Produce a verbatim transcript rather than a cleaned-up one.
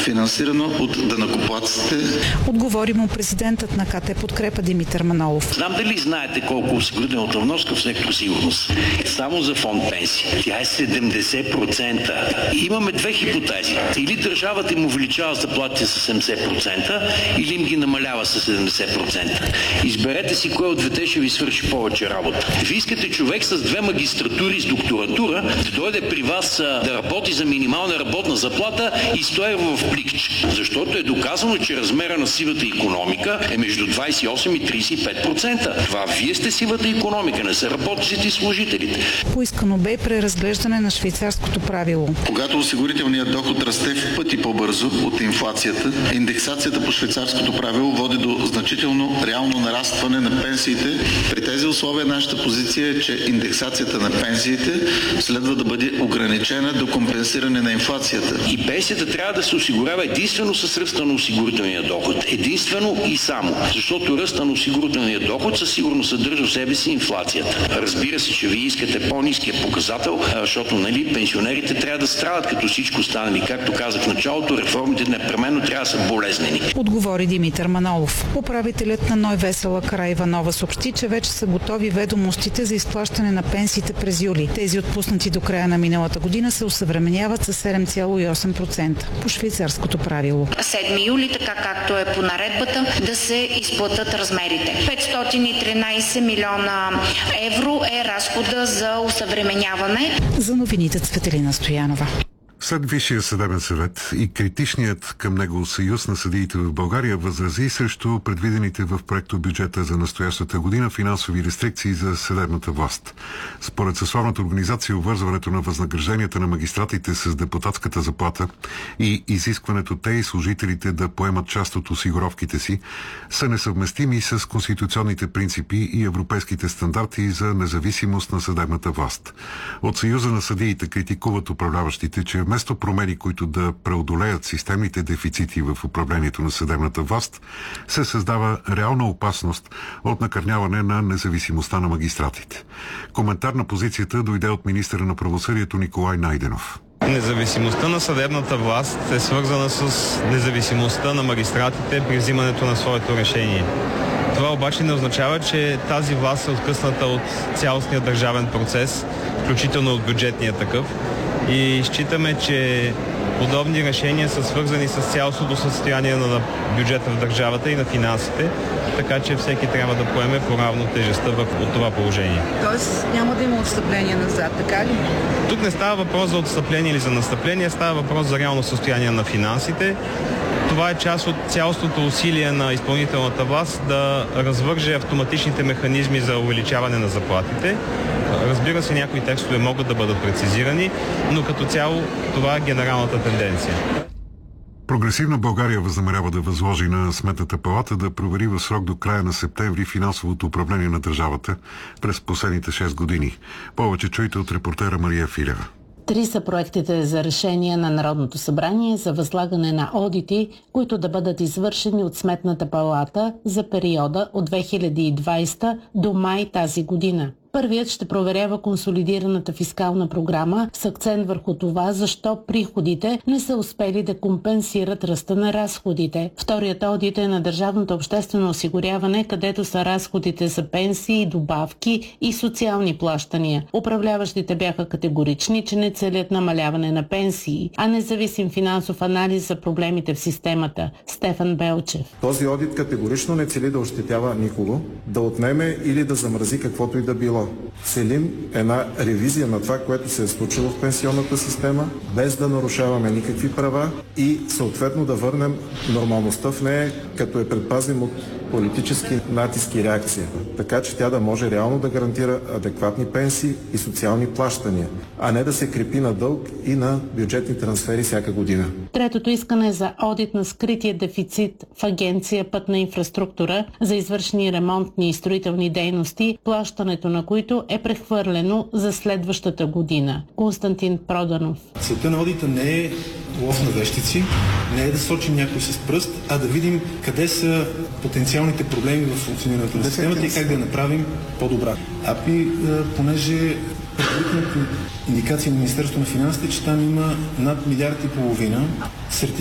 финансирано от данъкоплатците. Отговори му президентът на КТ Подкрепа Димитър Манолов. Знам дали знаете колко осигурителната вноска в сектор сигурност. Само за фонд пенсии. Тя е седемдесет процента. Имаме две хипотези. Или държавата им увеличава заплатите с седемдесет процента, или им ги намалява с седемдесет процента. Изберете си кое от двете ще ви свърши повече работа. Вие искате човек с две магистратури с докторатура да дойде при вас да работи за минимална работна заплата и стоя в пликче. Защото е доказано, че размера на сивата икономика е между двадесет и осем и тридесет и пет процента. Това вие сте сивата икономика, не са работниците и служителите. Поискано бе преразглеждане на швейцарското правило. Когато осигурителният доход расте в пъти по-бързо от инфлацията, индексацията по швейцарското правило води до значително реално нарастване на пенсиите. При тези условия нашата позиция е, че индексацията на пенсиите следва да бъде ограничена до компенсиране на инфлацията. И пенсията трябва да се осигурява единствено с ръста на осигурителния доход. Единствено и само. Защото ръста на осигурителния доход със сигурност съдържа в себе си инфлацията. Разбира се, че вие искате по-ниския показател, защото нали, пенсионерите трябва да страдат като всичко останали. Както казах в началото, реформите непременно трябва да са болезнени. Отговори Димитър Манолов. Управителят на НОИ Весела Караиванова съобщи, че вече са готови ведомостите за изплащане на пенсиите през юли. Тези отпуснати до края на миналата година се осъвременяват с седем цяло и осем процента по швейцарското правило. седми юли, така както е по наредбата, да се изплатят размерите. петстотин и тринадесет милиона евро е разхода за осъвременяване. За новините Цветелина Стоянова. След Висшия съдебен съвет и критичният към него съюз на съдиите в България възрази срещу предвидените в проекто бюджета за настоящата година финансови рестрикции за съдебната власт. Според съсловната организация, обвързването на възнагражденията на магистратите с депутатската заплата и изискването те и служителите да поемат част от осигуровките си са несъвместими с конституционните принципи и европейските стандарти за независимост на съдебната власт. От Съюза на съдиите критикуват управляващите, че вместо промени, които да преодолеят системните дефицити в управлението на съдебната власт, се създава реална опасност от накърняване на независимостта на магистратите. Коментар на позицията дойде от министъра на правосъдието Николай Найденов. Независимостта на съдебната власт е свързана с независимостта на магистратите при взимането на своето решение. Това обаче не означава, че тази власт е откъсната от цялостния държавен процес, включително от бюджетния такъв. И считаме, че подобни решения са свързани с цялостното състояние на бюджета в държавата и на финансите, така че всеки трябва да поеме по-равно тежестта от това положение. Тоест няма да има отстъпление назад, така ли? Тук не става въпрос за отстъпление или за настъпление, става въпрос за реално състояние на финансите. Това е част от цялостното усилие на изпълнителната власт да развърже автоматичните механизми за увеличаване на заплатите. Разбира се, някои текстове могат да бъдат прецизирани, но като цяло това е генералната тенденция. Прогресивна България възнамерява да възложи на Сметната палата да провери в срок до края на септември финансовото управление на държавата през последните шест години. Повече чуйте от репортера Мария Филева. Три са проектите за решение на Народното събрание за възлагане на одити, които да бъдат извършени от Сметната палата за периода от две хиляди и двадесета до май тази година. Първият ще проверява консолидираната фискална програма с акцент върху това, защо приходите не са успели да компенсират ръста на разходите. Вторият одит е на държавното обществено осигуряване, където са разходите за пенсии, добавки и социални плащания. Управляващите бяха категорични, че не целят намаляване на пенсии, а независим финансов анализ за проблемите в системата. Стефан Белчев. Този одит категорично не цели да ощетява никого, да отнеме или да замрази каквото и да било. Целим една ревизия на това, което се е случило в пенсионната система, без да нарушаваме никакви права и съответно да върнем нормалността в нея, като е предпазим от политически натиски и реакция. Така че тя да може реално да гарантира адекватни пенсии и социални плащания, а не да се крепи на дълг и на бюджетни трансфери всяка година. Третото искане е за одит на скрития дефицит в Агенция Пътна инфраструктура за извършени ремонтни и строителни дейности, плащането на които е прехвърлено за следващата година. Константин Проданов. Целта на одита не е лов на вещици, не е да сочим някой с пръст, а да видим къде са потенциалните проблеми в функционирането на системата и как да я направим по-добра. АПИ, понеже предварителната индикация на Министерството на финансите, че там има над милиард и половина